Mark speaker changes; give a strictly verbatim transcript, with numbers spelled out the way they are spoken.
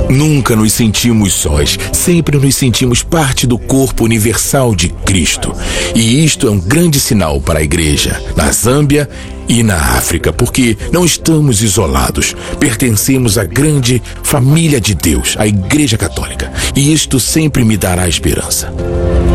Speaker 1: Nunca nos sentimos sós, sempre nos sentimos parte do corpo universal de Cristo. E isto é um grande sinal para a igreja, na Zâmbia e na África, porque não estamos isolados, pertencemos à grande família de Deus, a Igreja Católica, e isto sempre me dará esperança.